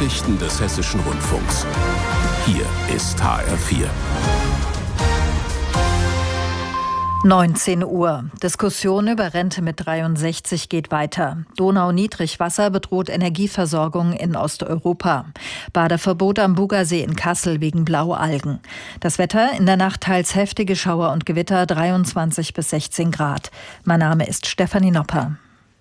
Nachrichten des Hessischen Rundfunks. Hier ist HR4. 19 Uhr. Diskussion über Rente mit 63 geht weiter. Donau-Niedrigwasser bedroht Energieversorgung in Osteuropa. Badeverbot am Bugasee in Kassel wegen Blaualgen. Das Wetter in der Nacht teils heftige Schauer und Gewitter, 23 bis 16 Grad. Mein Name ist Stefanie Nopper.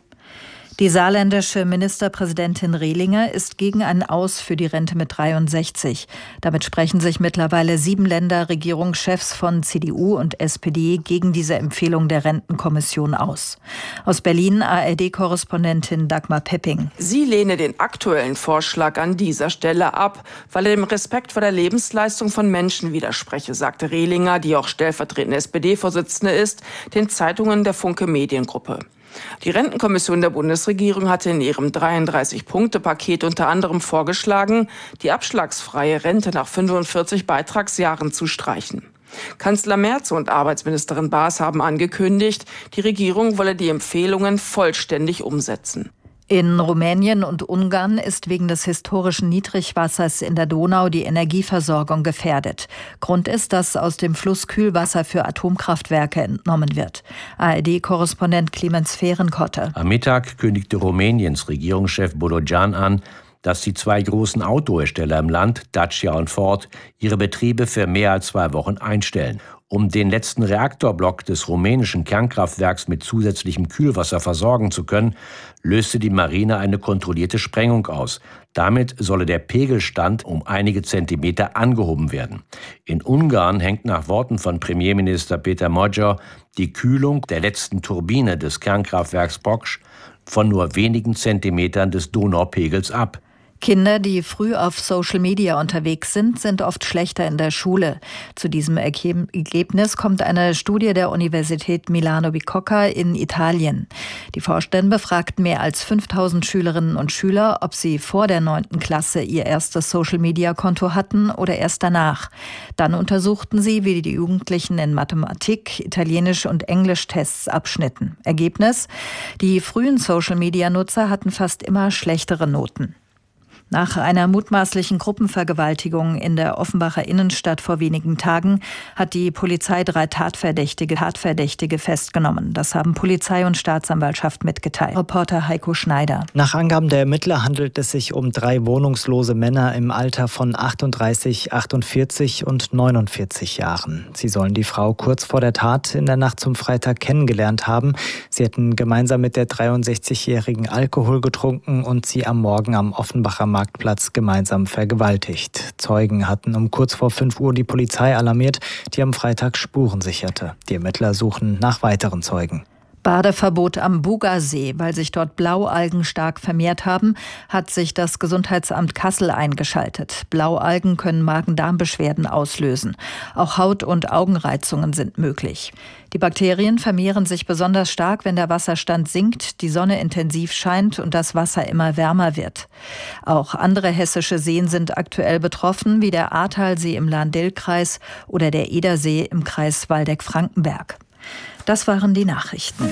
Die saarländische Ministerpräsidentin Rehlinger ist gegen ein Aus für die Rente mit 63. Damit sprechen sich mittlerweile 7 Länderregierungschefs von CDU und SPD gegen diese Empfehlung der Rentenkommission aus. Aus Berlin ARD-Korrespondentin Dagmar Pepping. Sie lehne den aktuellen Vorschlag an dieser Stelle ab, weil er dem Respekt vor der Lebensleistung von Menschen widerspreche, sagte Rehlinger, die auch stellvertretende SPD-Vorsitzende ist, den Zeitungen der Funke Mediengruppe. Die Rentenkommission der Bundesregierung hatte in ihrem 33-Punkte-Paket unter anderem vorgeschlagen, die abschlagsfreie Rente nach 45 Beitragsjahren zu streichen. Kanzler Merz und Arbeitsministerin Baas haben angekündigt, die Regierung wolle die Empfehlungen vollständig umsetzen. In Rumänien und Ungarn ist wegen des historischen Niedrigwassers in der Donau die Energieversorgung gefährdet. Grund ist, dass aus dem Fluss Kühlwasser für Atomkraftwerke entnommen wird. ARD-Korrespondent Clemens Fehrenkotte. Am Mittag kündigte Rumäniens Regierungschef Bodogan an, dass die 2 großen Autohersteller im Land, Dacia und Ford, ihre Betriebe für mehr als 2 Wochen einstellen. Um den letzten Reaktorblock des rumänischen Kernkraftwerks mit zusätzlichem Kühlwasser versorgen zu können, löste die Marine eine kontrollierte Sprengung aus. Damit solle der Pegelstand um einige Zentimeter angehoben werden. In Ungarn hängt nach Worten von Premierminister Peter Magyar die Kühlung der letzten Turbine des Kernkraftwerks Poksch von nur wenigen Zentimetern des Donaupegels ab. Kinder, die früh auf Social Media unterwegs sind oft schlechter in der Schule. Zu diesem Ergebnis kommt eine Studie der Universität Milano Bicocca in Italien. Die Forschenden befragten mehr als 5000 Schülerinnen und Schüler, ob sie vor der 9. Klasse ihr erstes Social Media Konto hatten oder erst danach. Dann untersuchten sie, wie die Jugendlichen in Mathematik, Italienisch und Englisch Tests abschnitten. Ergebnis: Die frühen Social Media Nutzer hatten fast immer schlechtere Noten. Nach einer mutmaßlichen Gruppenvergewaltigung in der Offenbacher Innenstadt vor wenigen Tagen hat die Polizei 3 Tatverdächtige festgenommen. Das haben Polizei und Staatsanwaltschaft mitgeteilt. Reporter Heiko Schneider. Nach Angaben der Ermittler handelt es sich um 3 wohnungslose Männer im Alter von 38, 48 und 49 Jahren. Sie sollen die Frau kurz vor der Tat in der Nacht zum Freitag kennengelernt haben. Sie hätten gemeinsam mit der 63-Jährigen Alkohol getrunken und sie am Morgen am Offenbacher Marktplatz gemeinsam vergewaltigt. Zeugen hatten um kurz vor 5 Uhr die Polizei alarmiert, die am Freitag Spuren sicherte. Die Ermittler suchen nach weiteren Zeugen. Badeverbot am Bugasee. Weil sich dort Blaualgen stark vermehrt haben, hat sich das Gesundheitsamt Kassel eingeschaltet. Blaualgen können Magen-Darm-Beschwerden auslösen. Auch Haut- und Augenreizungen sind möglich. Die Bakterien vermehren sich besonders stark, wenn der Wasserstand sinkt, die Sonne intensiv scheint und das Wasser immer wärmer wird. Auch andere hessische Seen sind aktuell betroffen, wie der Ahrtalsee im Lahn-Dill-Kreis oder der Edersee im Kreis Waldeck-Frankenberg. Das waren die Nachrichten.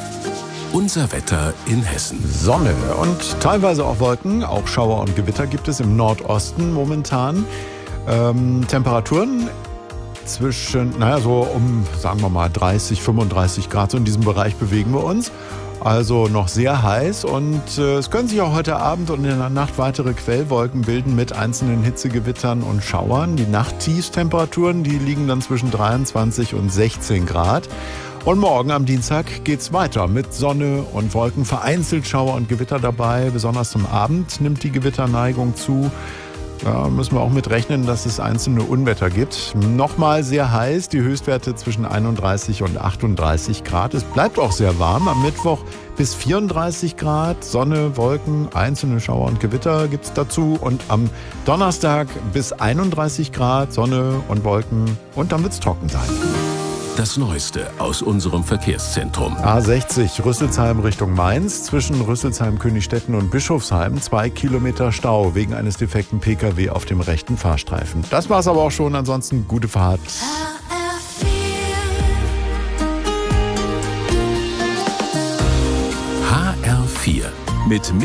Unser Wetter in Hessen. Sonne und teilweise auch Wolken, auch Schauer und Gewitter gibt es im Nordosten momentan. Temperaturen zwischen, sagen wir mal 30, 35 Grad, so in diesem Bereich bewegen wir uns. Also noch sehr heiß und es können sich auch heute Abend und in der Nacht weitere Quellwolken bilden mit einzelnen Hitzegewittern und Schauern. Die Nachttiefstemperaturen, die liegen dann zwischen 23 und 16 Grad. Und morgen am Dienstag geht's weiter mit Sonne und Wolken, vereinzelt Schauer und Gewitter dabei. Besonders zum Abend nimmt die Gewitterneigung zu. Da müssen wir auch mit rechnen, dass es einzelne Unwetter gibt. Nochmal sehr heiß, die Höchstwerte zwischen 31 und 38 Grad. Es bleibt auch sehr warm. Am Mittwoch bis 34 Grad, Sonne, Wolken, einzelne Schauer und Gewitter gibt es dazu. Und am Donnerstag bis 31 Grad, Sonne und Wolken. Und dann wird es trocken sein. Das Neueste aus unserem Verkehrszentrum. A60 Rüsselsheim Richtung Mainz. Zwischen Rüsselsheim, Königstetten und Bischofsheim 2 Kilometer Stau wegen eines defekten Pkw auf dem rechten Fahrstreifen. Das war's aber auch schon. Ansonsten gute Fahrt. HR4 mit